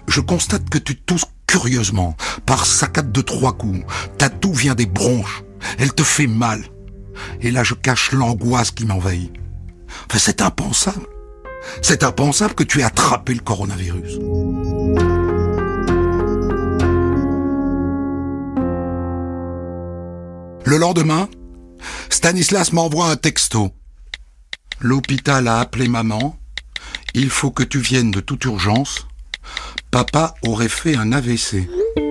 Je constate que tu tousses curieusement, par saccades de 3 coups. Ta toux vient des bronches. Elle te fait mal. Et là, je cache l'angoisse qui m'envahit. Enfin, c'est impensable. C'est impensable que tu aies attrapé le coronavirus. Le lendemain, Stanislas m'envoie un texto. L'hôpital a appelé maman. Il faut que tu viennes de toute urgence. Papa aurait fait un AVC.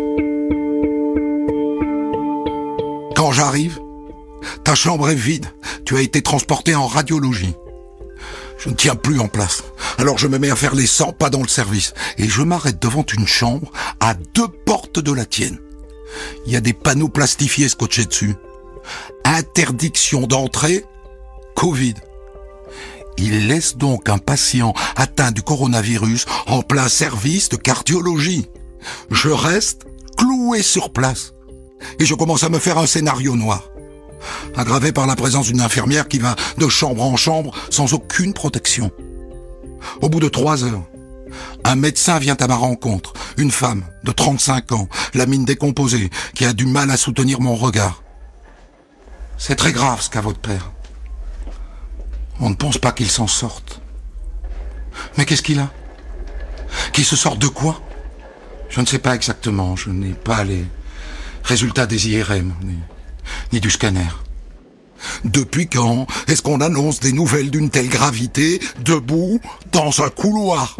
Quand j'arrive, ta chambre est vide. Tu as été transporté en radiologie. Je ne tiens plus en place. Alors je me mets à faire les 100 pas dans le service. Et je m'arrête devant une chambre à 2 portes de la tienne. Il y a des panneaux plastifiés scotchés dessus. Interdiction d'entrée, Covid. Il laisse donc un patient atteint du coronavirus en plein service de cardiologie. Je reste cloué sur place. Et je commence à me faire un scénario noir. Aggravé par la présence d'une infirmière qui va de chambre en chambre sans aucune protection. Au bout de 3 heures, un médecin vient à ma rencontre. Une femme de 35 ans, la mine décomposée, qui a du mal à soutenir mon regard. C'est très grave ce qu'a votre père. On ne pense pas qu'il s'en sorte. Mais qu'est-ce qu'il a? Qu'il se sorte de quoi? Je ne sais pas exactement. Je n'ai pas les résultats des IRM, ni du scanner. Depuis quand est-ce qu'on annonce des nouvelles d'une telle gravité, debout, dans un couloir?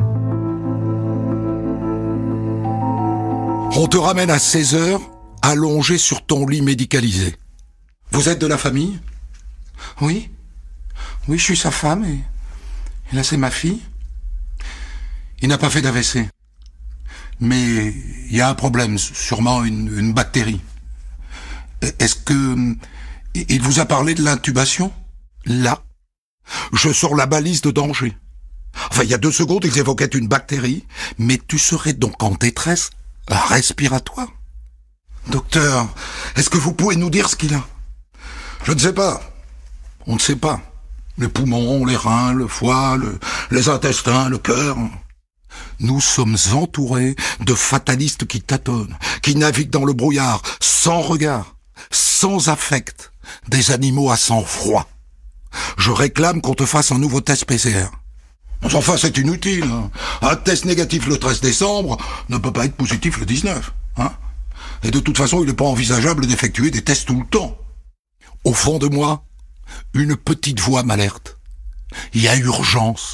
On te ramène à 16 heures, allongé sur ton lit médicalisé. Vous êtes de la famille? Oui. Oui, je suis sa femme et là c'est ma fille. Il n'a pas fait d'AVC. Mais il y a un problème, sûrement une bactérie. Est-ce que il vous a parlé de l'intubation? Là, je sors la balise de danger. Enfin, il y a 2 secondes, ils évoquaient une bactérie, mais tu serais donc en détresse respiratoire. Docteur, est-ce que vous pouvez nous dire ce qu'il a? Je ne sais pas. On ne sait pas. Les poumons, les reins, le foie, les intestins, le cœur. Nous sommes entourés de fatalistes qui tâtonnent, qui naviguent dans le brouillard, sans regard, sans affect, des animaux à sang-froid. Je réclame qu'on te fasse un nouveau test PCR. Enfin, c'est inutile. Un test négatif le 13 décembre ne peut pas être positif le 19. Et de toute façon, il n'est pas envisageable d'effectuer des tests tout le temps. Au fond de moi, une petite voix m'alerte. Il y a urgence.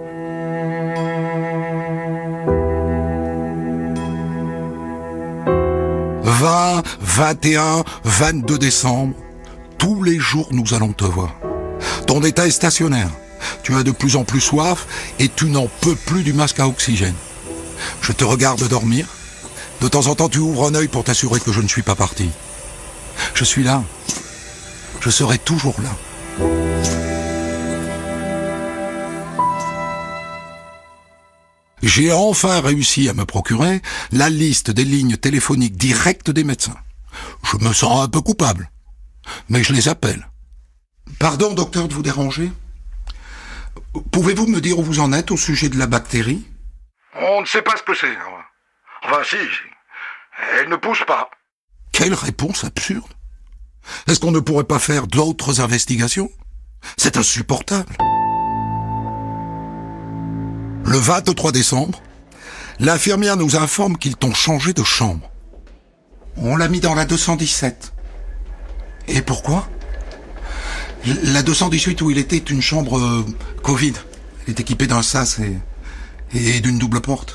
« 20, 21, 22 décembre, tous les jours nous allons te voir. Ton état est stationnaire. Tu as de plus en plus soif et tu n'en peux plus du masque à oxygène. Je te regarde dormir. De temps en temps, tu ouvres un œil pour t'assurer que je ne suis pas parti. Je suis là. Je serai toujours là. » J'ai enfin réussi à me procurer la liste des lignes téléphoniques directes des médecins. Je me sens un peu coupable, mais je les appelle. Pardon, docteur, de vous déranger. Pouvez-vous me dire où vous en êtes au sujet de la bactérie? On ne sait pas ce que c'est. Enfin, si, elle ne pousse pas. Quelle réponse absurde. Est-ce qu'on ne pourrait pas faire d'autres investigations? C'est insupportable. Le 23 décembre, l'infirmière nous informe qu'ils t'ont changé de chambre. On l'a mis dans la 217. Et pourquoi? La 218 où il était est une chambre Covid. Elle est équipée d'un sas et d'une double porte.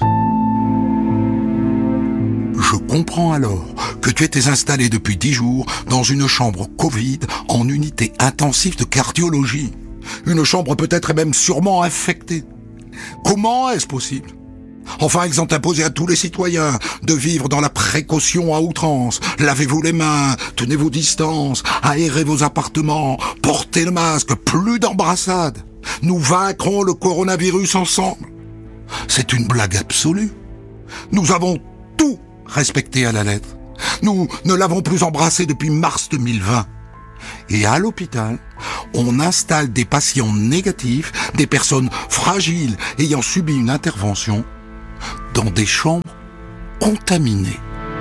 Je comprends alors que tu étais installé depuis 10 jours dans une chambre Covid en unité intensive de cardiologie. Une chambre peut-être et même sûrement infectée. Comment est-ce possible? Enfin, ils ont imposé à tous les citoyens de vivre dans la précaution à outrance. Lavez-vous les mains, tenez vos distances, aérez vos appartements, portez le masque, plus d'embrassades. Nous vaincrons le coronavirus ensemble. C'est une blague absolue. Nous avons tout respecté à la lettre. Nous ne l'avons plus embrassé depuis mars 2020. Et à l'hôpital, on installe des patients négatifs, des personnes fragiles ayant subi une intervention, dans des chambres contaminé.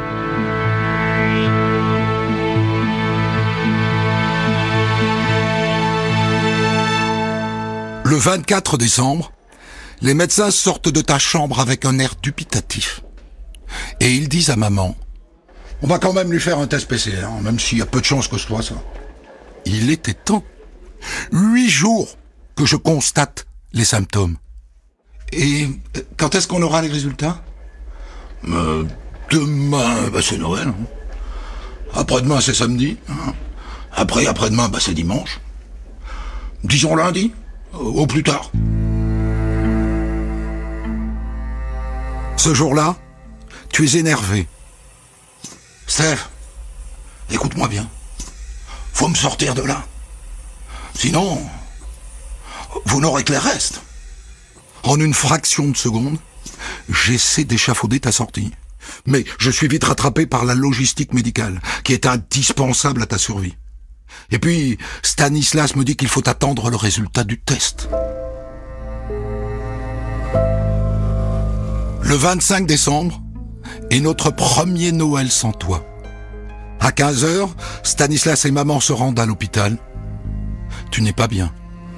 Le 24 décembre, les médecins sortent de ta chambre avec un air dubitatif. Et ils disent à maman, « On va quand même lui faire un test PCR, même s'il y a peu de chances que ce soit ça. » Il était temps. 8 jours que je constate les symptômes. Et quand est-ce qu'on aura les résultats ? Demain, c'est Noël. Hein. Après-demain, c'est samedi. Hein. Après-demain, c'est dimanche. Disons lundi, au plus tard. Ce jour-là, tu es énervé. Steph, écoute-moi bien. Faut me sortir de là. Sinon, vous n'aurez que les restes. En une fraction de seconde, j'essaie d'échafauder ta sortie. Mais je suis vite rattrapé par la logistique médicale, qui est indispensable à ta survie. Et puis, Stanislas me dit qu'il faut attendre le résultat du test. Le 25 décembre est notre premier Noël sans toi. À 15h, Stanislas et maman se rendent à l'hôpital. Tu n'es pas bien.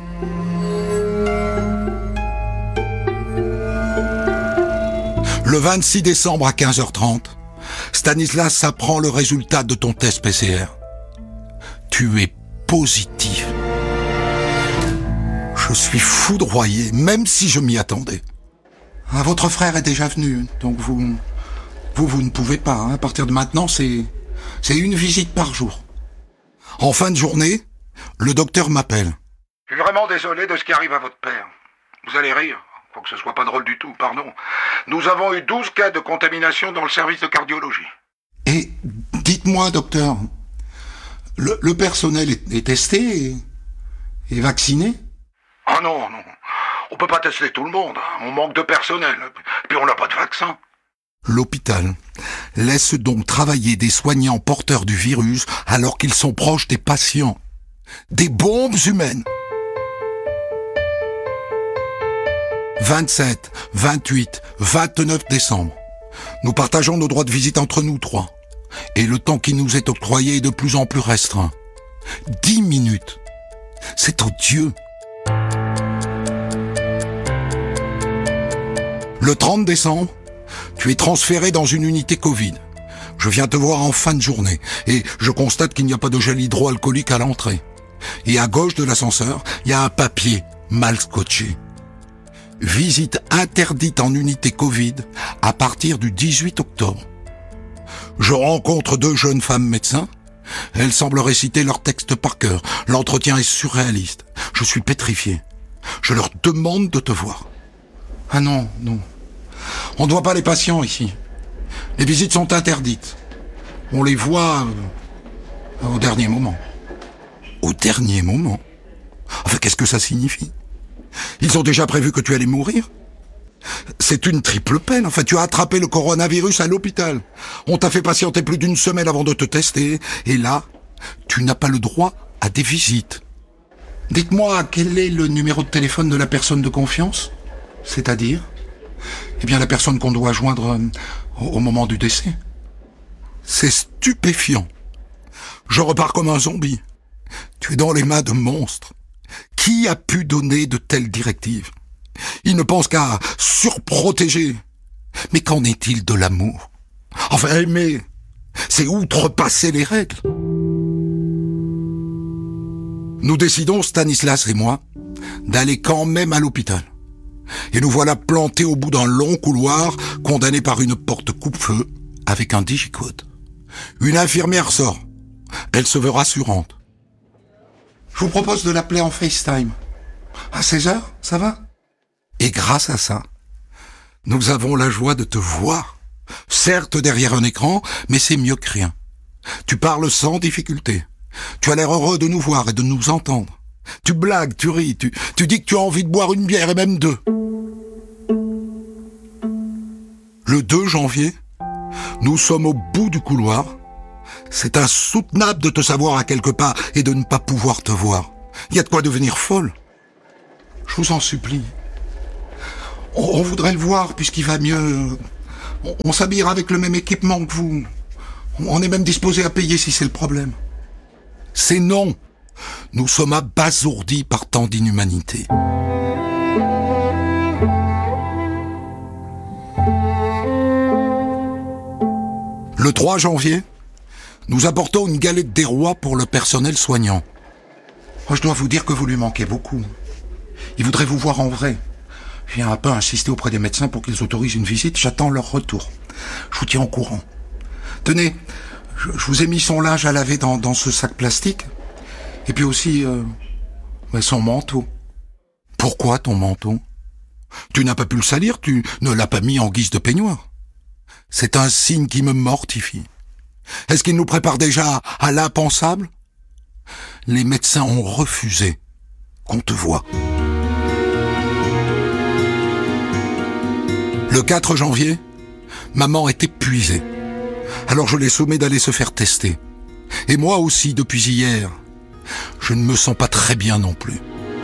Le 26 décembre à 15h30, Stanislas apprend le résultat de ton test PCR. Tu es positif. Je suis foudroyé, même si je m'y attendais. Ah, votre frère est déjà venu, donc vous ne pouvez pas. Hein. À partir de maintenant, c'est une visite par jour. En fin de journée, le docteur m'appelle. Je suis vraiment désolé de ce qui arrive à votre père. Vous allez rire, faut que ce soit pas drôle du tout, pardon. Nous avons eu 12 cas de contamination dans le service de cardiologie. Et dites-moi, docteur, le personnel est testé et vacciné ? Ah non. On peut pas tester tout le monde. On manque de personnel. Puis on n'a pas de vaccin. L'hôpital laisse donc travailler des soignants porteurs du virus alors qu'ils sont proches des patients. Des bombes humaines. 27, 28, 29 décembre. Nous partageons nos droits de visite entre nous trois. Et le temps qui nous est octroyé est de plus en plus restreint. 10 minutes. C'est odieux. Le 30 décembre, tu es transféré dans une unité Covid. Je viens te voir en fin de journée et je constate qu'il n'y a pas de gel hydroalcoolique à l'entrée. Et à gauche de l'ascenseur, il y a un papier mal scotché. Visite interdite en unité Covid à partir du 18 octobre. Je rencontre 2 jeunes femmes médecins. Elles semblent réciter leur texte par cœur. L'entretien est surréaliste. Je suis pétrifié. Je leur demande de te voir. Ah non. On ne voit pas les patients ici. Les visites sont interdites. On les voit au dernier moment. Au dernier moment ? Enfin, qu'est-ce que ça signifie ? Ils ont déjà prévu que tu allais mourir ? C'est une triple peine. Enfin, tu as attrapé le coronavirus à l'hôpital. On t'a fait patienter plus d'1 semaine avant de te tester. Et là, tu n'as pas le droit à des visites. Dites-moi, quel est le numéro de téléphone de la personne de confiance ? C'est-à-dire ? Eh bien, la personne qu'on doit joindre au moment du décès. C'est stupéfiant. Je repars comme un zombie. Tu es dans les mains de monstres. Qui a pu donner de telles directives ? Ils ne pensent qu'à surprotéger. Mais qu'en est-il de l'amour ? Enfin, aimer, c'est outrepasser les règles. Nous décidons, Stanislas et moi, d'aller quand même à l'hôpital. Et nous voilà plantés au bout d'un long couloir, condamnés par une porte coupe-feu, avec un digicode. Une infirmière sort. Elle se veut rassurante. Je vous propose de l'appeler en FaceTime. À 16h, ça va ? Et grâce à ça, nous avons la joie de te voir. Certes derrière un écran, mais c'est mieux que rien. Tu parles sans difficulté. Tu as l'air heureux de nous voir et de nous entendre. Tu blagues, tu ris, tu dis que tu as envie de boire une bière et même 2. Le 2 janvier, nous sommes au bout du couloir. C'est insoutenable de te savoir à quelques pas et de ne pas pouvoir te voir. Il y a de quoi devenir folle. Je vous en supplie. On voudrait le voir puisqu'il va mieux. On s'habillera avec le même équipement que vous. On est même disposé à payer si c'est le problème. C'est non. Nous sommes abasourdis par tant d'inhumanité. Le 3 janvier, nous apportons une galette des rois pour le personnel soignant. Je dois vous dire que vous lui manquez beaucoup. Il voudrait vous voir en vrai. J'ai un peu insisté auprès des médecins pour qu'ils autorisent une visite. J'attends leur retour. Je vous tiens au courant. Tenez, je vous ai mis son linge à laver dans ce sac plastique. Et puis aussi, son manteau. Pourquoi ton manteau? Tu n'as pas pu le salir, tu ne l'as pas mis en guise de peignoir. C'est un signe qui me mortifie. Est-ce qu'il nous prépare déjà à l'impensable? Les médecins ont refusé qu'on te voie. Le 4 janvier, maman est épuisée. Alors je l'ai sommée d'aller se faire tester. Et moi aussi, depuis hier, je ne me sens pas très bien non plus.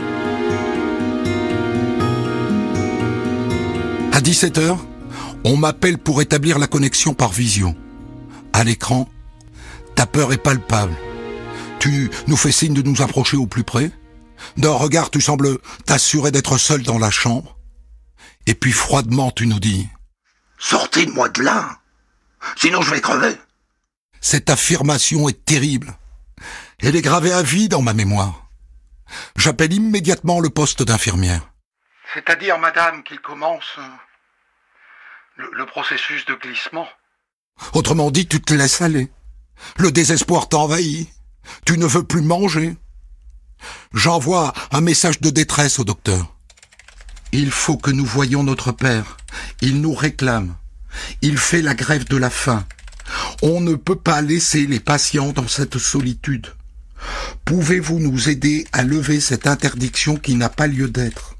À 17h, on m'appelle pour établir la connexion par visio. À l'écran, ta peur est palpable. Tu nous fais signe de nous approcher au plus près. D'un regard, tu sembles t'assurer d'être seul dans la chambre. Et puis froidement, tu nous dis « Sortez-moi de là, sinon je vais crever !» Cette affirmation est terrible. Elle est gravée à vie dans ma mémoire. J'appelle immédiatement le poste d'infirmière. C'est-à-dire, madame, qu'il commence le processus de glissement. Autrement dit, tu te laisses aller. Le désespoir t'envahit. Tu ne veux plus manger. J'envoie un message de détresse au docteur. Il faut que nous voyions notre père. Il nous réclame. Il fait la grève de la faim. On ne peut pas laisser les patients dans cette solitude. Pouvez-vous nous aider à lever cette interdiction qui n'a pas lieu d'être?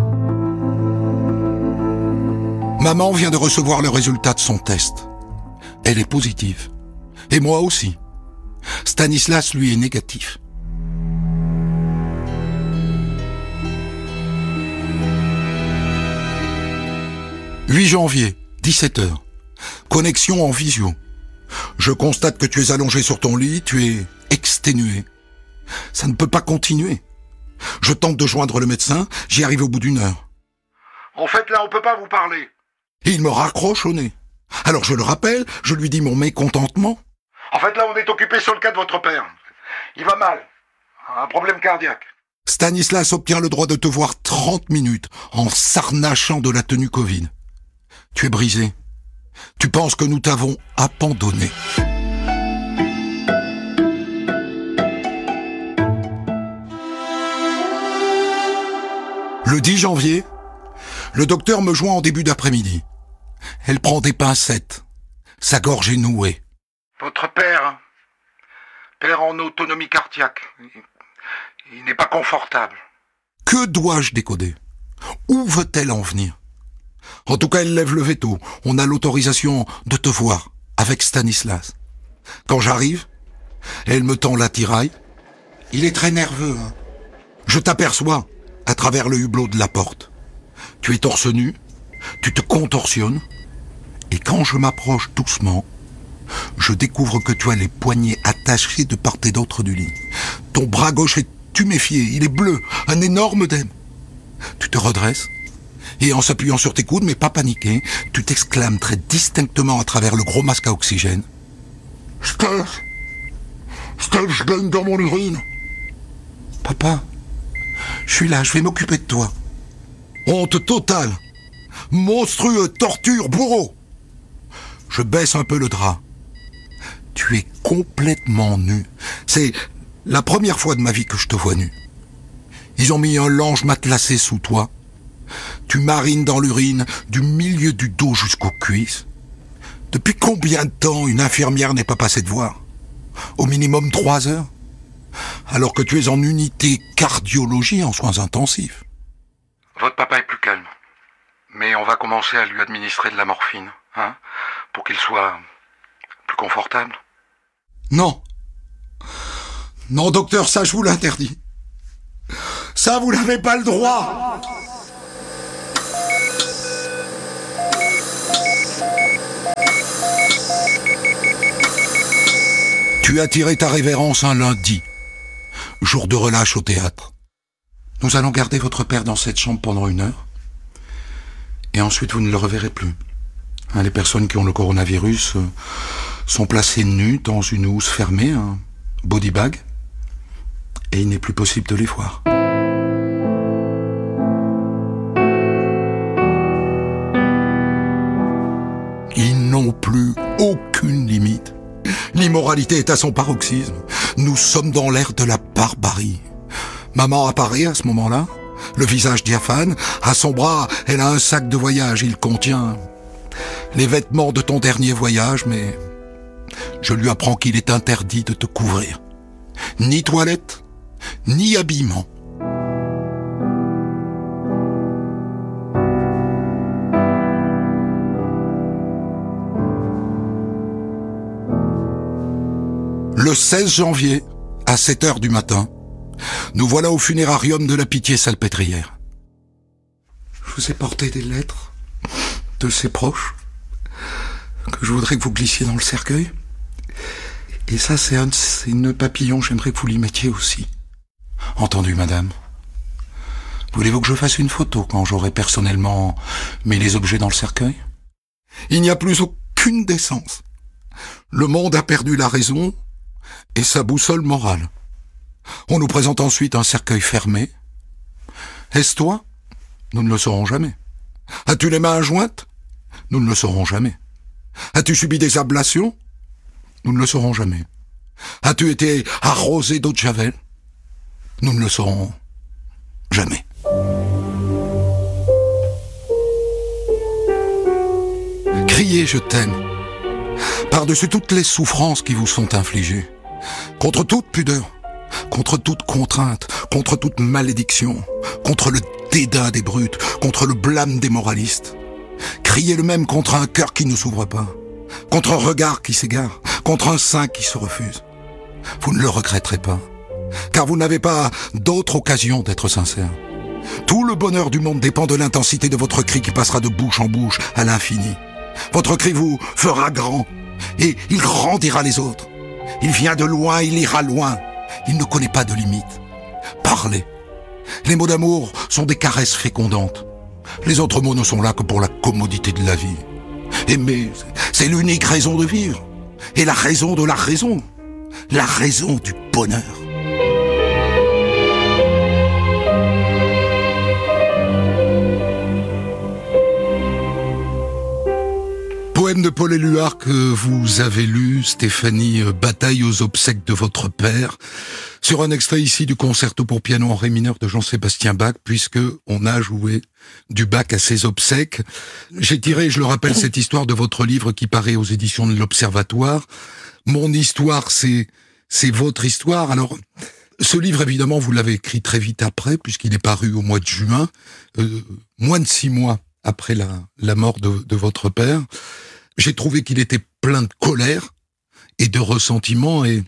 Maman vient de recevoir le résultat de son test. Elle est positive. Et moi aussi. Stanislas, lui, est négatif. « 8 janvier, 17h. Connexion en visio. Je constate que tu es allongé sur ton lit, tu es exténué. Ça ne peut pas continuer. Je tente de joindre le médecin, j'y arrive au bout d'1 heure. En fait, là, on peut pas vous parler. Il me raccroche au nez. Alors je le rappelle, je lui dis mon mécontentement. En fait, là, on est occupé sur le cas de votre père. Il va mal. Un problème cardiaque. Stanislas obtient le droit de te voir 30 minutes en s'arnachant de la tenue Covid. Tu es brisé. Tu penses que nous t'avons abandonné. Le 10 janvier, le docteur me joint en début d'après-midi. Elle prend des pincettes. Sa gorge est nouée. Votre père en autonomie cardiaque. Il n'est pas confortable. Que dois-je décoder? Où veut-elle en venir? En tout cas, elle lève le veto. On a l'autorisation de te voir avec Stanislas. Quand j'arrive, elle me tend l'attirail. Il est très nerveux. Je t'aperçois à travers le hublot de la porte. Tu es torse nu, tu te contorsionnes, et quand je m'approche doucement, je découvre que tu as les poignets attachés de part et d'autre du lit. Ton bras gauche est tuméfié, il est bleu, un énorme œdème. Tu te redresses, et en s'appuyant sur tes coudes, mais pas paniqué, tu t'exclames très distinctement à travers le gros masque à oxygène. « Steph, je baigne dans mon urine. »« Papa, je suis là, je vais m'occuper de toi. » Honte totale. Monstrueux, torture, bourreau. Je baisse un peu le drap. Tu es complètement nu. C'est la première fois de ma vie que je te vois nu. Ils ont mis un lange matelassé sous toi. Tu marines dans l'urine du milieu du dos jusqu'aux cuisses. Depuis combien de temps une infirmière n'est pas passée te voir? Au minimum 3 heures. Alors que tu es en unité cardiologie en soins intensifs. Votre papa est plus calme. Mais on va commencer à lui administrer de la morphine, pour qu'il soit plus confortable. Non. Non, docteur, ça je vous l'interdis. Ça, vous n'avez pas le droit. Tu as tiré ta révérence un lundi, jour de relâche au théâtre. Nous allons garder votre père dans cette chambre pendant 1 heure, et ensuite vous ne le reverrez plus. Les personnes qui ont le coronavirus sont placées nues dans une housse fermée, un body bag, et il n'est plus possible de les voir. Ils n'ont plus aucune limite. L'immoralité est à son paroxysme. Nous sommes dans l'ère de la barbarie. Maman apparaît à ce moment-là, le visage diaphane. À son bras, elle a un sac de voyage. Il contient les vêtements de ton dernier voyage, mais je lui apprends qu'il est interdit de te couvrir. Ni toilette, ni habillement. Le 16 janvier, à 7h du matin, nous voilà au funérarium de la Pitié-Salpêtrière. Je vous ai porté des lettres de ses proches que je voudrais que vous glissiez dans le cercueil. Et ça, c'est un de ces nœuds papillons, j'aimerais que vous l'y mettiez aussi. Entendu, madame. Voulez-vous que je fasse une photo quand j'aurai personnellement mis les objets dans le cercueil? Il n'y a plus aucune décence. Le monde a perdu la raison et sa boussole morale. On nous présente ensuite un cercueil fermé. Est-ce toi? Nous ne le saurons jamais. As-tu les mains jointes? Nous ne le saurons jamais. As-tu subi des ablations? Nous ne le saurons jamais. As-tu été arrosé d'eau de Javel? Nous ne le saurons jamais. Criez je t'aime, par-dessus toutes les souffrances qui vous sont infligées, contre toute pudeur, contre toute contrainte, contre toute malédiction, contre le dédain des brutes, contre le blâme des moralistes. Criez le même contre un cœur qui ne s'ouvre pas, contre un regard qui s'égare, contre un sein qui se refuse. Vous ne le regretterez pas, car vous n'avez pas d'autre occasion d'être sincère. Tout le bonheur du monde dépend de l'intensité de votre cri qui passera de bouche en bouche à l'infini. Votre cri vous fera grand, et il grandira les autres. Il vient de loin, il ira loin. Il ne connaît pas de limite. Parlez. Les mots d'amour sont des caresses fécondantes. Les autres mots ne sont là que pour la commodité de la vie. Aimer, c'est l'unique raison de vivre. Et la raison de la raison. La raison du bonheur. Poème de Paul Éluard que vous avez lu, Stéphanie, Bataille aux obsèques de votre père, sur un extrait ici du concerto pour piano en ré mineur de Jean-Sébastien Bach, puisque on a joué du Bach à ses obsèques. J'ai tiré, je le rappelle, cette histoire de votre livre qui paraît aux éditions de l'Observatoire. Mon histoire, c'est votre histoire. Alors, ce livre, évidemment, vous l'avez écrit très vite après, puisqu'il est paru au mois de juin, moins de 6 mois après la mort de votre père. J'ai trouvé qu'il était plein de colère et de ressentiment, et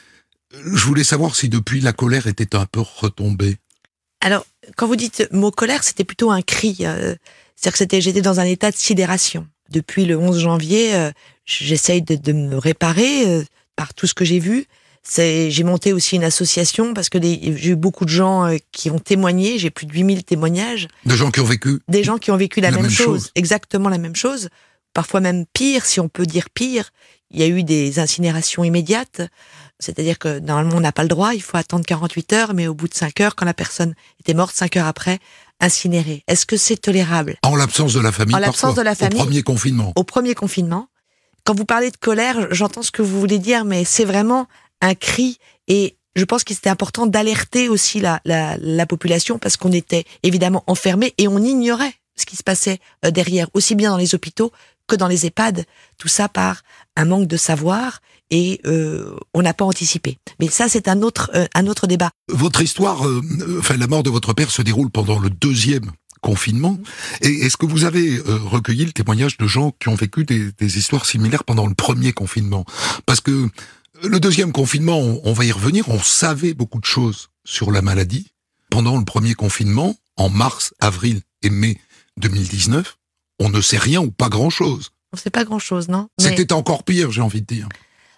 je voulais savoir si depuis la colère était un peu retombée. Alors, quand vous dites mot colère, c'était plutôt un cri. C'est-à-dire que j'étais dans un état de sidération. Depuis le 11 janvier, j'essaye de me réparer par tout ce que j'ai vu. J'ai monté aussi une association parce que j'ai eu beaucoup de gens qui ont témoigné. J'ai plus de 8000 témoignages. De gens qui ont vécu? Des gens qui ont vécu la même chose. Exactement la même chose. Parfois même pire, si on peut dire pire. Il y a eu des incinérations immédiates. C'est-à-dire que normalement on n'a pas le droit, il faut attendre 48 heures, mais au bout de 5 heures, quand la personne était morte, 5 heures après, incinérée. Est-ce que c'est tolérable? En l'absence de la famille, en l'absence de la famille, au premier confinement. Au premier confinement. Quand vous parlez de colère, j'entends ce que vous voulez dire, mais c'est vraiment un cri, et je pense qu'il était important d'alerter aussi la population, parce qu'on était évidemment enfermés et on ignorait ce qui se passait derrière, aussi bien dans les hôpitaux que dans les EHPAD. Tout ça par un manque de savoir, et on n'a pas anticipé. Mais ça, c'est un autre débat. Votre histoire, la mort de votre père se déroule pendant le 2e confinement. Et est-ce que vous avez recueilli le témoignage de gens qui ont vécu des histoires similaires pendant le premier confinement? Parce que le 2e confinement, on va y revenir, on savait beaucoup de choses sur la maladie. Pendant le premier confinement, en mars, avril et mai 2019, on ne sait rien ou pas grand-chose. On ne sait pas grand-chose, non? C'était encore pire, j'ai envie de dire.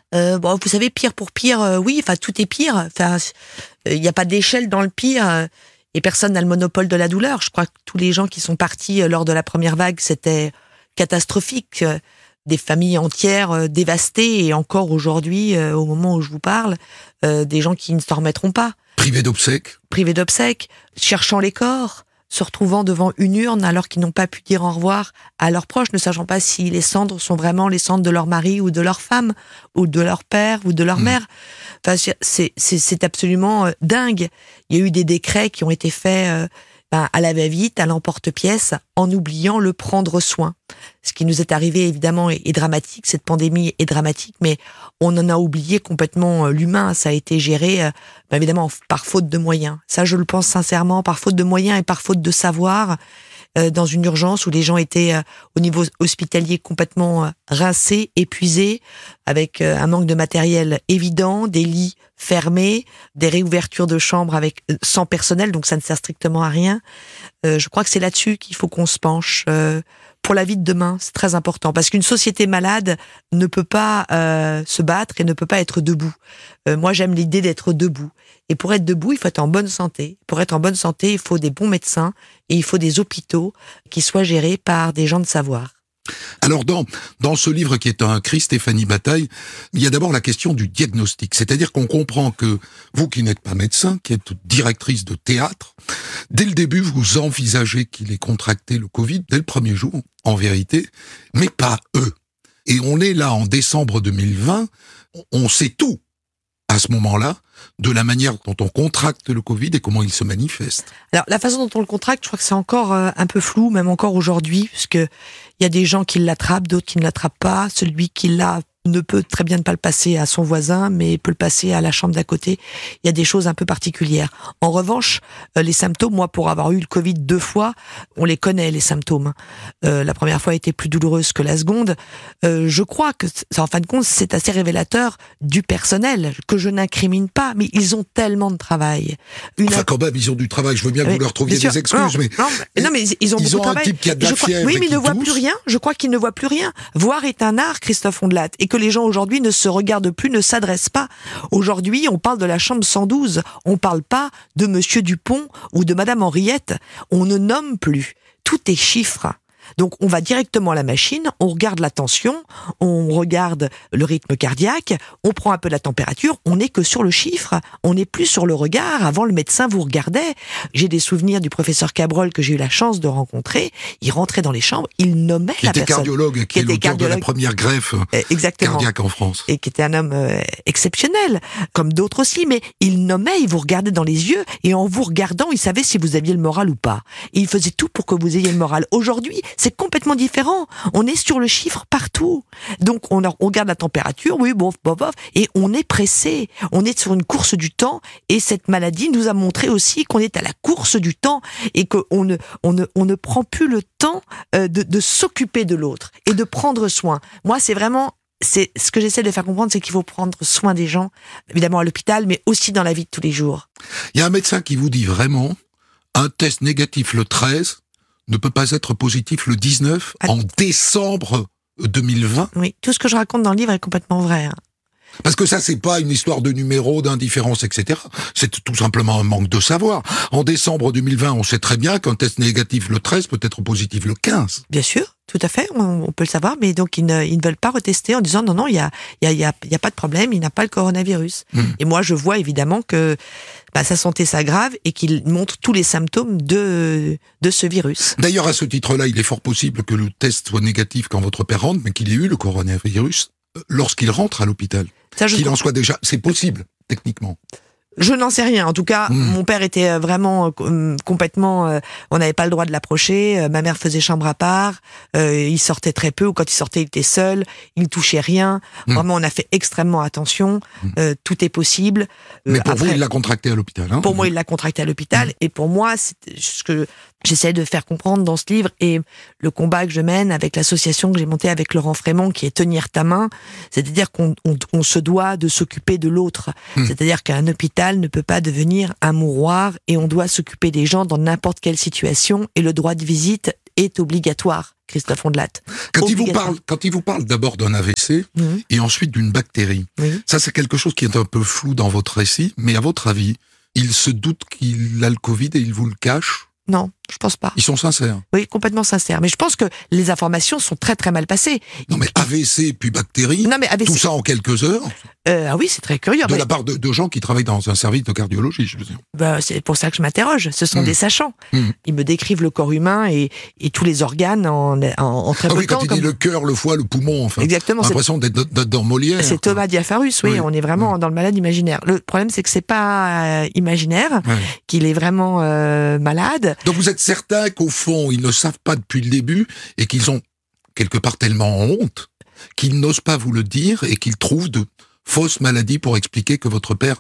Bon, vous savez, pire pour pire, oui, enfin, tout est pire. Enfin, il n'y a pas d'échelle dans le pire, et personne n'a le monopole de la douleur. Je crois que tous les gens qui sont partis lors de la première vague, c'était catastrophique. Des familles entières dévastées, et encore aujourd'hui, au moment où je vous parle, des gens qui ne s'en remettront pas. Privés d'obsèques, cherchant les corps, se retrouvant devant une urne alors qu'ils n'ont pas pu dire au revoir à leurs proches, ne sachant pas si les cendres sont vraiment les cendres de leur mari ou de leur femme, ou de leur père ou de leur mère. Enfin, c'est absolument dingue. Il y a eu des décrets qui ont été faits à la va-vite, à l'emporte-pièce, en oubliant le prendre soin. Ce qui nous est arrivé, évidemment, est dramatique. Cette pandémie est dramatique, mais on en a oublié complètement l'humain. Ça a été géré, évidemment, par faute de moyens. Ça, je le pense sincèrement, par faute de moyens et par faute de savoir, dans une urgence où les gens étaient au niveau hospitalier complètement rincés, épuisés, avec un manque de matériel évident, des lits fermés, des réouvertures de chambres avec sans personnel, donc ça ne sert strictement à rien. Je crois que c'est là-dessus qu'il faut qu'on se penche. Pour la vie de demain, c'est très important, parce qu'une société malade ne peut pas se battre et ne peut pas être debout. Moi, j'aime l'idée d'être debout. Et pour être debout, il faut être en bonne santé. Pour être en bonne santé, il faut des bons médecins et il faut des hôpitaux qui soient gérés par des gens de savoir. Alors dans ce livre qui est un cri, Stéphanie Bataille, il y a d'abord la question du diagnostic. C'est-à-dire qu'on comprend que vous qui n'êtes pas médecin, qui êtes directrice de théâtre, dès le début vous envisagez qu'il ait contracté le Covid, dès le premier jour, en vérité, mais pas eux. Et on est là en décembre 2020, on sait tout à ce moment-là, de la manière dont on contracte le Covid et comment il se manifeste. Alors, la façon dont on le contracte, je crois que c'est encore un peu flou, même encore aujourd'hui, puisque il y a des gens qui l'attrapent, d'autres qui ne l'attrapent pas. Celui qui l'a ne peut très bien ne pas le passer à son voisin, mais peut le passer à la chambre d'à côté. Il y a des choses un peu particulières. En revanche, les symptômes, moi, pour avoir eu le Covid 2 fois, on les connaît, les symptômes. La première fois a été plus douloureuse que la seconde. Je crois que, en fin de compte, c'est assez révélateur du personnel, que je n'incrimine pas, mais ils ont tellement de travail. Quand même, ils ont du travail. Je veux bien que vous leur trouviez des excuses, mais ils ont beaucoup de travail. Un type qui a de la fièvre. Oui, mais ils ne voient plus rien. Je crois qu'ils ne voient plus rien. Voir est un art, Christophe Ondelat, et que les gens aujourd'hui ne se regardent plus, ne s'adressent pas. Aujourd'hui, on parle de la chambre 112. On parle pas de Monsieur Dupont ou de Madame Henriette. On ne nomme plus. Tout est chiffre. Donc on va directement à la machine, on regarde la tension, on regarde le rythme cardiaque, on prend un peu la température, on n'est que sur le chiffre, on n'est plus sur le regard. Avant, le médecin vous regardait. J'ai des souvenirs du professeur Cabrol que j'ai eu la chance de rencontrer. Il rentrait dans les chambres, il nommait la personne. Qui était l'auteur de la première greffe cardiaque en France. Et qui était un homme exceptionnel, comme d'autres aussi, mais il nommait, il vous regardait dans les yeux, et en vous regardant, il savait si vous aviez le moral ou pas. Et il faisait tout pour que vous ayez le moral. Aujourd'hui, c'est complètement différent. On est sur le chiffre partout. Donc, on regarde la température, oui, bof, et on est pressé. On est sur une course du temps, et cette maladie nous a montré aussi qu'on est à la course du temps, et qu'on ne prend plus le temps de s'occuper de l'autre, et de prendre soin. Moi, c'est ce que j'essaie de faire comprendre, c'est qu'il faut prendre soin des gens, évidemment à l'hôpital, mais aussi dans la vie de tous les jours. Il y a un médecin qui vous dit vraiment, un test négatif le 13, ne peut pas être positif le 19 en décembre 2020. Oui, tout ce que je raconte dans le livre est complètement vrai. Parce que ça, c'est pas une histoire de numéros, d'indifférence, etc. C'est tout simplement un manque de savoir. En décembre 2020, on sait très bien qu'un test négatif le 13 peut être positif le 15. Bien sûr, tout à fait, on peut le savoir, mais donc ils ne veulent pas retester en disant non, il y a pas de problème, il n'a pas le coronavirus. Et moi, je vois évidemment que sa santé s'aggrave et qu'il montre tous les symptômes de ce virus. D'ailleurs, à ce titre-là, il est fort possible que le test soit négatif quand votre père rentre, mais qu'il ait eu le coronavirus lorsqu'il rentre à l'hôpital. Qu'il en soit déjà, c'est possible, techniquement. Je n'en sais rien. En tout cas, mon père était vraiment complètement... on n'avait pas le droit de l'approcher. Ma mère faisait chambre à part. Il sortait très peu, ou quand il sortait, il était seul. Il ne touchait rien. Vraiment, on a fait extrêmement attention. Tout est possible. Mais pour vous, il l'a contracté à l'hôpital. Pour moi, il l'a contracté à l'hôpital. Et pour moi, c'est ce que j'essaie de faire comprendre dans ce livre, et le combat que je mène avec l'association que j'ai montée avec Laurent Frémont, qui est Tenir ta main, c'est-à-dire qu'on se doit de s'occuper de l'autre. C'est-à-dire qu'un hôpital ne peut pas devenir un mouroir, et on doit s'occuper des gens dans n'importe quelle situation, et le droit de visite est obligatoire, Christophe Ondelat. Quand il vous parle d'abord d'un AVC et ensuite d'une bactérie, ça c'est quelque chose qui est un peu flou dans votre récit, mais à votre avis, il se doute qu'il a le Covid et il vous le cache? Non, je pense pas. Ils sont sincères? Oui, complètement sincères. Mais je pense que les informations sont très très mal passées. Non mais AVC puis bactérie, tout ça en quelques heures? Ah oui, c'est très curieux. De la part de gens qui travaillent dans un service de cardiologie, je veux dire. C'est pour ça que je m'interroge. Ce sont des sachants. Ils me décrivent le corps humain et tous les organes en très peu de temps. Quand il dit le cœur, le foie, le poumon, enfin. Exactement. On a l'impression d'être dans Molière. C'est Thomas Diafarus, oui. On est vraiment dans le malade imaginaire. Le problème, c'est que c'est pas imaginaire, qu'il est vraiment malade. Donc vous êtes certain qu'au fond, ils ne savent pas depuis le début et qu'ils ont quelque part tellement honte qu'ils n'osent pas vous le dire et qu'ils trouvent de fausses maladies pour expliquer que votre père,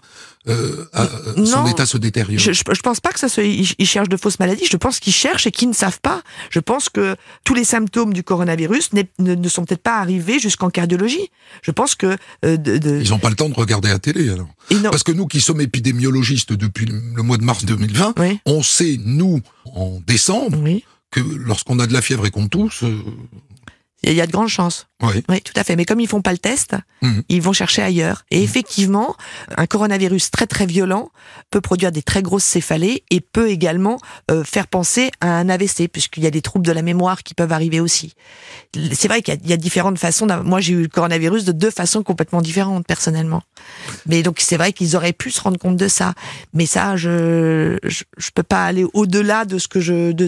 son état se détériore. Je pense pas que ils cherchent de fausses maladies. Je pense qu'ils cherchent et qu'ils ne savent pas. Je pense que tous les symptômes du coronavirus ne sont peut-être pas arrivés jusqu'en cardiologie. Je pense que ils n'ont pas le temps de regarder la télé alors. Parce que nous qui sommes épidémiologistes depuis le mois de mars 2020, on sait nous en décembre que lorsqu'on a de la fièvre et qu'on tousse. Il y a de grandes chances. Oui, tout à fait. Mais comme ils font pas le test, ils vont chercher ailleurs. Et effectivement, un coronavirus très très violent peut produire des très grosses céphalées et peut également faire penser à un AVC, puisqu'il y a des troubles de la mémoire qui peuvent arriver aussi. C'est vrai qu'il y a différentes façons. Moi, j'ai eu le coronavirus de 2 façons complètement différentes, personnellement. Mais donc, c'est vrai qu'ils auraient pu se rendre compte de ça. Mais ça, je peux pas aller au-delà de ce que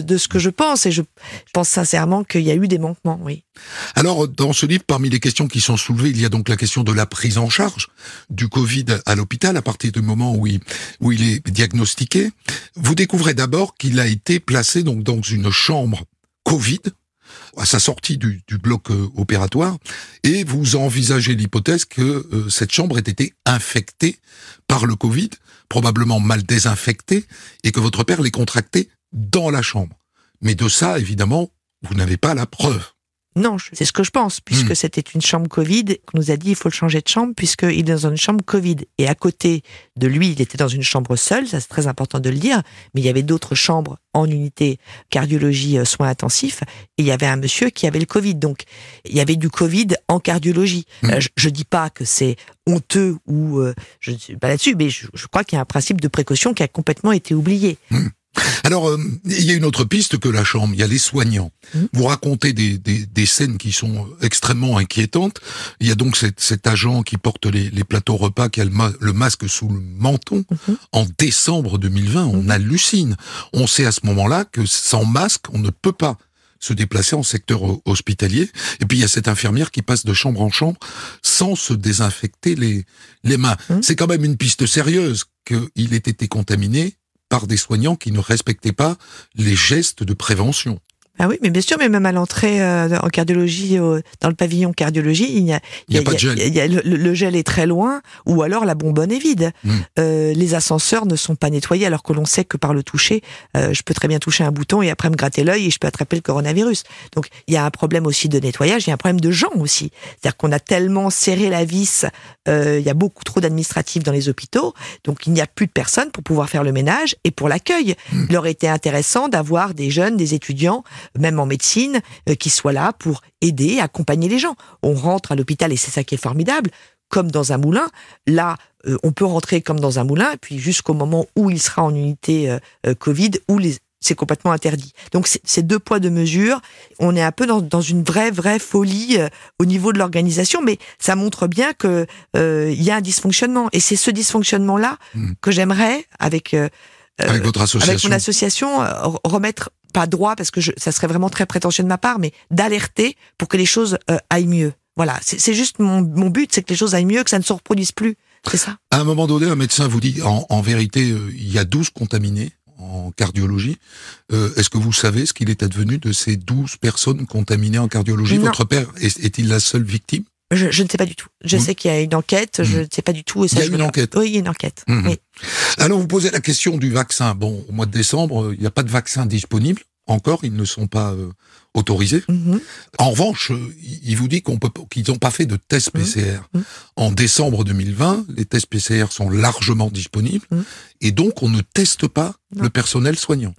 je pense. Et je pense sincèrement qu'il y a eu des manquements, oui. Alors, dans ce livre, parmi les questions qui sont soulevées, il y a donc la question de la prise en charge du Covid à l'hôpital à partir du moment où il est diagnostiqué. Vous découvrez d'abord qu'il a été placé donc dans une chambre Covid à sa sortie du bloc opératoire et vous envisagez l'hypothèse que cette chambre ait été infectée par le Covid, probablement mal désinfectée, et que votre père l'ait contracté dans la chambre. Mais de ça, évidemment, vous n'avez pas la preuve. Non, c'est ce que je pense, puisque c'était une chambre Covid, qu'on nous a dit il faut le changer de chambre, puisqu'il est dans une chambre Covid. Et à côté de lui, il était dans une chambre seule, ça c'est très important de le dire, mais il y avait d'autres chambres en unité cardiologie soins intensifs, et il y avait un monsieur qui avait le Covid. Donc, il y avait du Covid en cardiologie. Je dis pas que c'est honteux ou je ne suis pas là-dessus, mais je crois qu'il y a un principe de précaution qui a complètement été oublié. Alors, il y a une autre piste que la chambre, il y a les soignants. Vous racontez des scènes qui sont extrêmement inquiétantes. Il y a donc cet agent qui porte les plateaux repas, qui a le masque sous le menton. En décembre 2020, on hallucine. On sait à ce moment-là que sans masque, on ne peut pas se déplacer en secteur hospitalier. Et puis il y a cette infirmière qui passe de chambre en chambre sans se désinfecter les mains. C'est quand même une piste sérieuse qu'il ait été contaminé par des soignants qui ne respectaient pas les gestes de prévention. Ah oui, mais bien sûr, mais même à l'entrée en cardiologie, dans le pavillon cardiologie, il y a pas de gel. Le gel est très loin, ou alors la bonbonne est vide. Les ascenseurs ne sont pas nettoyés, alors que l'on sait que par le toucher, je peux très bien toucher un bouton et après me gratter l'œil et je peux attraper le coronavirus. Donc il y a un problème aussi de nettoyage, il y a un problème de gens aussi. C'est-à-dire qu'on a tellement serré la vis, il y a beaucoup trop d'administratifs dans les hôpitaux, donc il n'y a plus de personnes pour pouvoir faire le ménage et pour l'accueil. Il aurait été intéressant d'avoir des jeunes, des étudiants, même en médecine, qui soient là pour aider, accompagner les gens. On rentre à l'hôpital et c'est ça qui est formidable, comme dans un moulin. Là, on peut rentrer comme dans un moulin, et puis jusqu'au moment où il sera en unité Covid, où c'est complètement interdit. Donc c'est 2 poids 2 mesures. On est un peu dans une vraie folie au niveau de l'organisation, mais ça montre bien que il y a un dysfonctionnement. Et c'est ce dysfonctionnement-là que j'aimerais, avec votre association, avec mon association, remettre pas droit, parce que ça serait vraiment très prétentieux de ma part, mais d'alerter pour que les choses aillent mieux. Voilà, c'est juste mon but, c'est que les choses aillent mieux, que ça ne se reproduise plus. C'est ça. À un moment donné, un médecin vous dit, en vérité, il y a 12 contaminés en cardiologie. Est-ce que vous savez ce qu'il est advenu de ces 12 personnes contaminées en cardiologie? Non. Votre père est-il la seule victime? Je ne sais pas du tout. Je sais qu'il y a une enquête, je ne sais pas du tout. Et ça, il y a une enquête? Oui, il y a une enquête. Oui. Alors, vous posez la question du vaccin. Bon, au mois de décembre, il n'y a pas de vaccin disponible. Encore, ils ne sont pas autorisés. En revanche, il vous dit qu'ils n'ont pas fait de test PCR. En décembre 2020, les tests PCR sont largement disponibles. Et donc, on ne teste pas le personnel soignant. Non.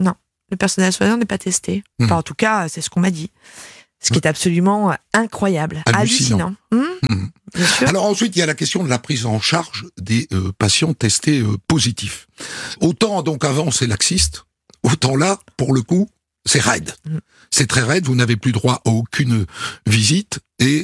le personnel soignant n'est pas testé. Enfin, en tout cas, c'est ce qu'on m'a dit. Ce qui est absolument incroyable, hallucinant. Bien sûr. Alors ensuite, il y a la question de la prise en charge des patients testés positifs. Autant donc avant c'est laxiste, autant là, pour le coup, c'est raide. C'est très raide, vous n'avez plus droit à aucune visite, et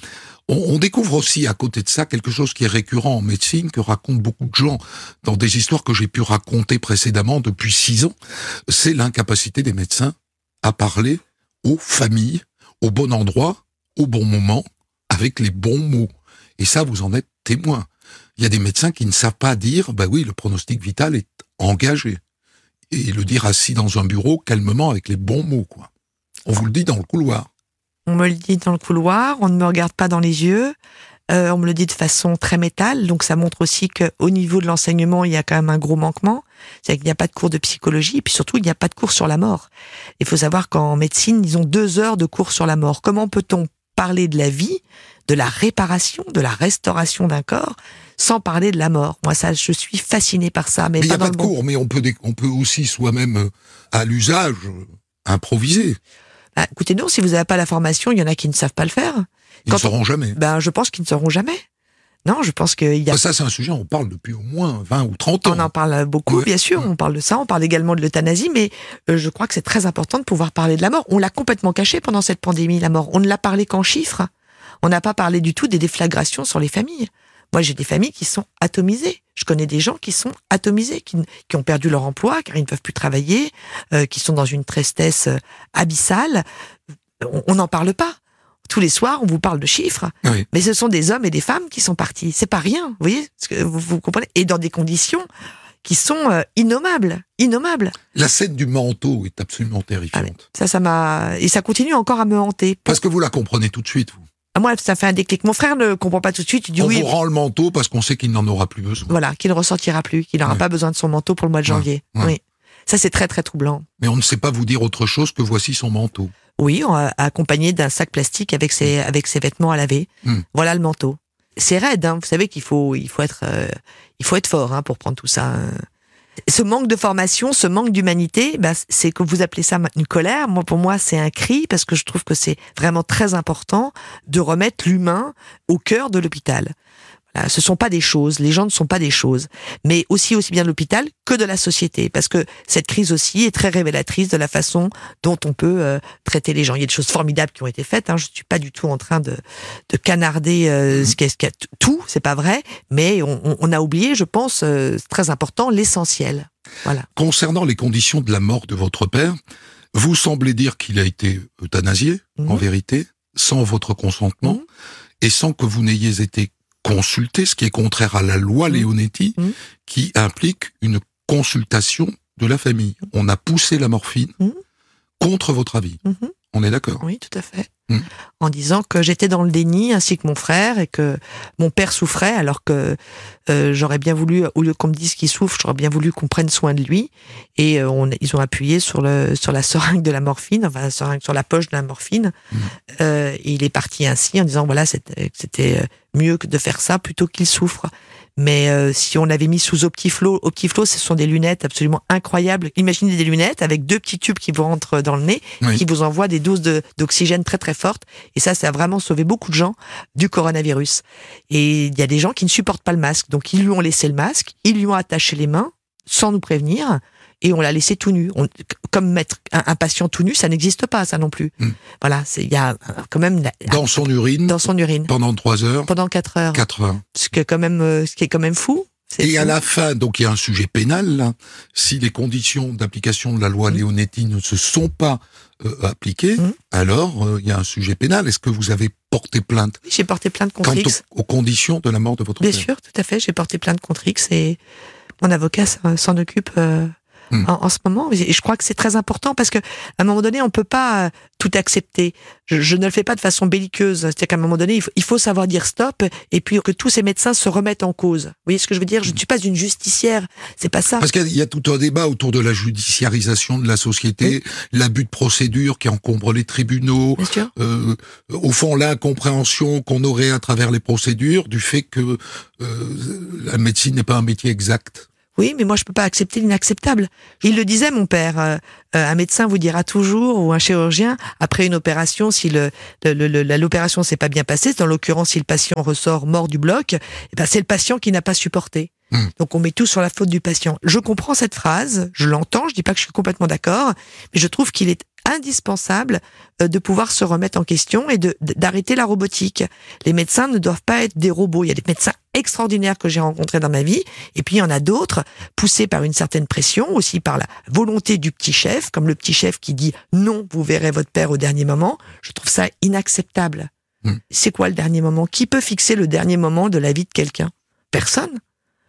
on découvre aussi à côté de ça quelque chose qui est récurrent en médecine, que racontent beaucoup de gens dans des histoires que j'ai pu raconter précédemment depuis 6 ans, c'est l'incapacité des médecins à parler aux familles, au bon endroit, au bon moment, avec les bons mots. Et ça, vous en êtes témoin. Il y a des médecins qui ne savent pas dire, oui, le pronostic vital est engagé. Et le dire assis dans un bureau, calmement, avec les bons mots, quoi. On vous le dit dans le couloir. On me le dit dans le couloir, on ne me regarde pas dans les yeux, on me le dit de façon très métal, donc ça montre aussi qu'au niveau de l'enseignement, il y a quand même un gros manquement. C'est-à-dire qu'il n'y a pas de cours de psychologie, et puis surtout, il n'y a pas de cours sur la mort. Il faut savoir qu'en médecine, ils ont 2 heures de cours sur la mort. Comment peut-on parler de la vie, de la réparation, de la restauration d'un corps, sans parler de la mort? Moi, ça, je suis fascinée par ça. Mais il n'y a pas de bon cours, mais on peut aussi soi-même, à l'usage, improviser. Écoutez, non, si vous n'avez pas la formation, il y en a qui ne savent pas le faire. Ils ne sauront jamais. Je pense qu'ils ne sauront jamais. Non, je pense qu'il y a... Ça, c'est un sujet, on parle depuis au moins 20 ou 30 ans. On en parle beaucoup, bien sûr, on parle de ça, on parle également de l'euthanasie, mais je crois que c'est très important de pouvoir parler de la mort. On l'a complètement caché pendant cette pandémie, la mort. On ne l'a parlé qu'en chiffres. On n'a pas parlé du tout des déflagrations sur les familles. Moi, j'ai des familles qui sont atomisées. Je connais des gens qui sont atomisés, qui ont perdu leur emploi, car ils ne peuvent plus travailler, qui sont dans une tristesse abyssale. On n'en parle pas. Tous les soirs, on vous parle de chiffres, mais ce sont des hommes et des femmes qui sont partis. C'est pas rien, vous voyez, vous comprenez? Et dans des conditions qui sont innommables. La scène du manteau est absolument terrifiante. Ça m'a... Et ça continue encore à me hanter. Parce que vous la comprenez tout de suite, vous. Moi, ça fait un déclic. Mon frère ne comprend pas tout de suite. Il dit on vous rend le manteau parce qu'on sait qu'il n'en aura plus besoin. Voilà, qu'il ne ressortira plus, qu'il n'aura pas besoin de son manteau pour le mois de janvier. Oui. Ça, c'est très, très troublant. Mais on ne sait pas vous dire autre chose que voici son manteau. Oui, accompagné d'un sac plastique avec ses vêtements à laver. Voilà le manteau. C'est raide, hein. Vous savez qu'il faut être fort, pour prendre tout ça. Ce manque de formation, ce manque d'humanité, c'est que vous appelez ça une colère. Moi, pour moi, c'est un cri, parce que je trouve que c'est vraiment très important de remettre l'humain au cœur de l'hôpital. Voilà, ce sont pas des choses, les gens ne sont pas des choses, mais aussi bien de l'hôpital que de la société, parce que cette crise aussi est très révélatrice de la façon dont on peut traiter les gens. Il y a des choses formidables qui ont été faites, je suis pas du tout en train de canarder tout, c'est pas vrai, mais on a oublié, je pense, c'est très important, l'essentiel. Voilà. Concernant les conditions de la mort de votre père, vous semblez dire qu'il a été euthanasié, en vérité, sans votre consentement, et sans que vous n'ayez été consulté, ce qui est contraire à la loi Leonetti, qui implique une consultation de la famille. On a poussé la morphine contre votre avis. On est d'accord? Oui, tout à fait. En disant que j'étais dans le déni, ainsi que mon frère, et que mon père souffrait, alors que j'aurais bien voulu, au lieu qu'on me dise qu'il souffre, j'aurais bien voulu qu'on prenne soin de lui. Et ils ont appuyé sur la seringue de la morphine, enfin la seringue sur la poche de la morphine. Et il est parti ainsi, en disant voilà, c'était mieux que de faire ça plutôt qu'il souffre. Mais si on l'avait mis sous Optiflo, ce sont des lunettes absolument incroyables. Imaginez des lunettes avec 2 petits tubes qui vous rentrent dans le nez, qui vous envoient des doses d'oxygène très très fortes. Et ça a vraiment sauvé beaucoup de gens du coronavirus. Et il y a des gens qui ne supportent pas le masque. Donc ils lui ont laissé le masque, ils lui ont attaché les mains, sans nous prévenir, et on l'a laissé tout nu. Comme mettre un patient tout nu, ça n'existe pas, ça non plus. Voilà, il y a quand même... Dans son urine. Pendant 3 heures. Pendant 4 heures. 4 heures. Ce qui est quand même fou. Et fou. À la fin, donc il y a un sujet pénal, là. Si les conditions d'application de la loi Leonetti ne se sont pas appliquées, alors il y a un sujet pénal. Est-ce que vous avez porté plainte? Oui, j'ai porté plainte contre X. Quant aux conditions de la mort de votre père? Bien sûr, tout à fait. J'ai porté plainte contre X et mon avocat s'en occupe en ce moment. Et je crois que c'est très important parce que à un moment donné, on peut pas tout accepter. Je ne le fais pas de façon belliqueuse. C'est-à-dire qu'à un moment donné, il faut savoir dire stop et puis que tous ces médecins se remettent en cause. Vous voyez ce que je veux dire? Je ne suis pas une justicière. C'est pas ça. Parce qu'il y a tout un débat autour de la judiciarisation de la société, l'abus de procédure qui encombre les tribunaux. Bien sûr. Au fond, l'incompréhension qu'on aurait à travers les procédures du fait que la médecine n'est pas un métier exact. Oui, mais moi je peux pas accepter l'inacceptable. Il le disait, mon père, un médecin vous dira toujours, ou un chirurgien, après une opération, si l'opération s'est pas bien passée, dans l'occurrence si le patient ressort mort du bloc, c'est le patient qui n'a pas supporté. Donc on met tout sur la faute du patient. Je comprends cette phrase, je l'entends, je dis pas que je suis complètement d'accord, mais je trouve qu'il est indispensable de pouvoir se remettre en question et d'arrêter la robotique. Les médecins ne doivent pas être des robots. Il y a des médecins extraordinaires que j'ai rencontrés dans ma vie, et puis il y en a d'autres poussés par une certaine pression, aussi par la volonté du petit chef, comme le petit chef qui dit « non, vous verrez votre père au dernier moment ». Je trouve ça inacceptable. C'est quoi le dernier moment? Qui peut fixer le dernier moment de la vie de quelqu'un? Personne.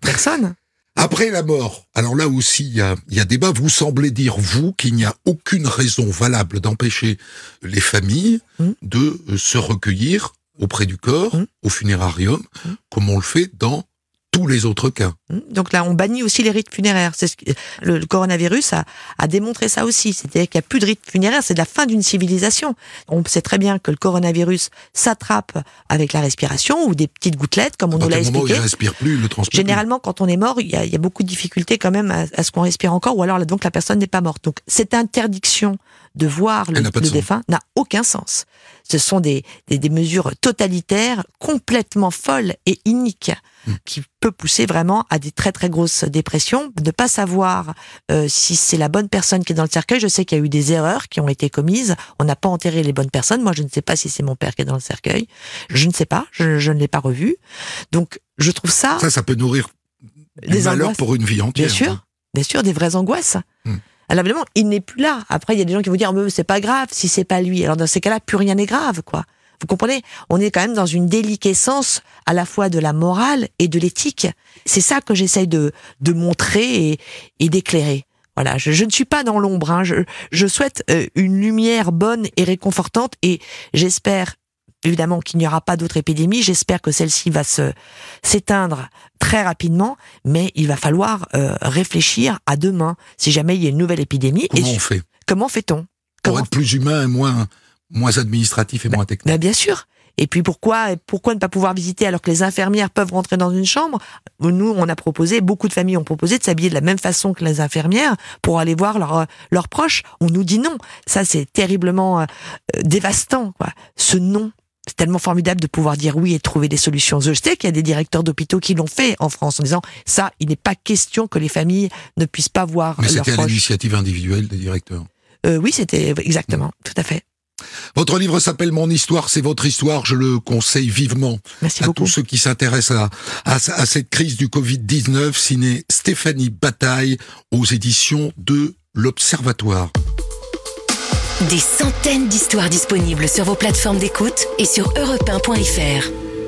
Après la mort, alors là aussi il y a débat, vous semblez dire, vous, qu'il n'y a aucune raison valable d'empêcher les familles de se recueillir auprès du corps, au funérarium, comme on le fait dans tous les autres cas. Donc là, on bannit aussi les rites funéraires. Le coronavirus a démontré ça aussi. C'est-à-dire qu'il n'y a plus de rites funéraires, c'est de la fin d'une civilisation. On sait très bien que le coronavirus s'attrape avec la respiration ou des petites gouttelettes, comme on nous l'a expliqué. À partir du moment où il ne respire plus, il ne transpire Généralement, quand on est mort, il y a beaucoup de difficultés quand même à ce qu'on respire encore, ou alors donc la personne n'est pas morte. Donc cette interdiction de voir le défunt n'a aucun sens. Ce sont des mesures totalitaires, complètement folles et iniques, qui peut pousser vraiment à des très très grosses dépressions. Ne pas savoir si c'est la bonne personne qui est dans le cercueil. Je sais qu'il y a eu des erreurs qui ont été commises. On n'a pas enterré les bonnes personnes. Moi, je ne sais pas si c'est mon père qui est dans le cercueil. Je ne sais pas. Je ne l'ai pas revu. Donc, je trouve ça... Ça peut nourrir des malheurs pour une vie entière. Bien sûr, des vraies angoisses. Alors évidemment, il n'est plus là. Après, il y a des gens qui vont dire « c'est pas grave si c'est pas lui ». Alors dans ces cas-là, plus rien n'est grave, quoi. Vous comprenez? On est quand même dans une déliquescence à la fois de la morale et de l'éthique. C'est ça que j'essaye de montrer et d'éclairer. Voilà, je ne suis pas dans l'ombre. Hein. Je souhaite une lumière bonne et réconfortante, et j'espère évidemment qu'il n'y aura pas d'autres épidémies. J'espère que celle-ci va s'éteindre très rapidement, mais il va falloir réfléchir à demain si jamais il y a une nouvelle épidémie. Comment fait-on? Pour être plus humain et moins administratif et moins technique. Bien sûr. Et puis pourquoi ne pas pouvoir visiter alors que les infirmières peuvent rentrer dans une chambre? Nous, beaucoup de familles ont proposé de s'habiller de la même façon que les infirmières pour aller voir leurs proches. On nous dit non. Ça, c'est terriblement dévastant, quoi. Ce non. C'est tellement formidable de pouvoir dire oui et de trouver des solutions. Je sais qu'il y a des directeurs d'hôpitaux qui l'ont fait en France en disant ça, il n'est pas question que les familles ne puissent pas voir leurs proches. Mais c'était à l'initiative individuelle des directeurs. Oui, c'était exactement, tout à fait. Votre livre s'appelle « Mon histoire, c'est votre histoire ». Je le conseille vivement à tous ceux qui s'intéressent à cette crise du Covid-19, signé Stéphanie Bataille aux éditions de l'Observatoire. Des centaines d'histoires disponibles sur vos plateformes d'écoute et sur europe1.fr.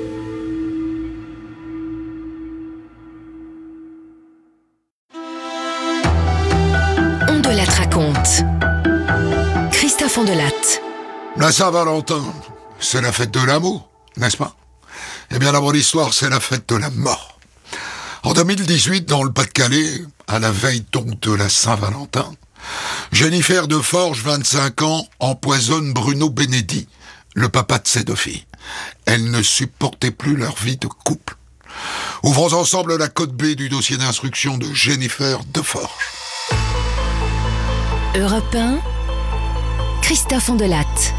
On de la raconte. Christophe Ondelatte. La Saint-Valentin, c'est la fête de l'amour, n'est-ce pas? Eh bien, la bonne histoire, c'est la fête de la mort. En 2018, dans le Pas-de-Calais, à la veille donc de la Saint-Valentin, Jennifer Deforge, 25 ans, empoisonne Bruno Benedi, le papa de ses deux filles. Elles ne supportaient plus leur vie de couple. Ouvrons ensemble la code B du dossier d'instruction de Jennifer Deforge. Europe 1, Christophe Ondelatte.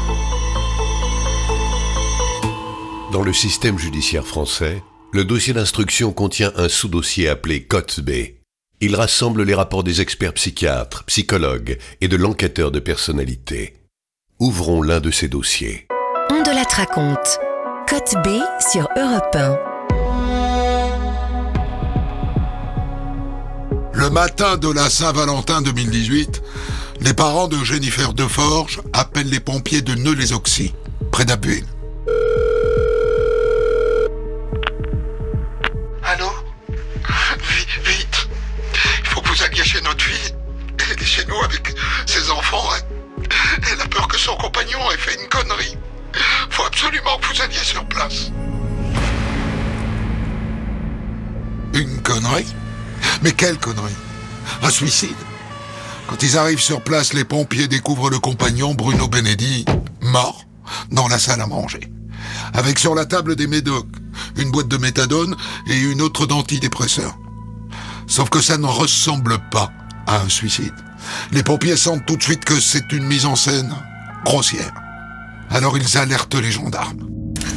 Dans le système judiciaire français, le dossier d'instruction contient un sous-dossier appelé Cote B. Il rassemble les rapports des experts psychiatres, psychologues et de l'enquêteur de personnalité. Ouvrons l'un de ces dossiers. Ondelatte raconte. Cote B sur Europe 1. Le matin de la Saint-Valentin 2018, les parents de Jennifer Deforge appellent les pompiers de Neu-les-Auxy, près d'Abuel. Allô? Vite. Il faut que vous alliez chez notre fille. Elle est chez nous avec ses enfants. Elle a peur que son compagnon ait fait une connerie. Faut absolument que vous alliez sur place. Une connerie? Mais quelle connerie? Un suicide? Quand ils arrivent sur place, les pompiers découvrent le compagnon, Bruno Benedi, mort, dans la salle à manger. Avec sur la table des médocs, une boîte de méthadone et une autre d'antidépresseurs. Sauf que ça ne ressemble pas à un suicide. Les pompiers sentent tout de suite que c'est une mise en scène grossière. Alors ils alertent les gendarmes.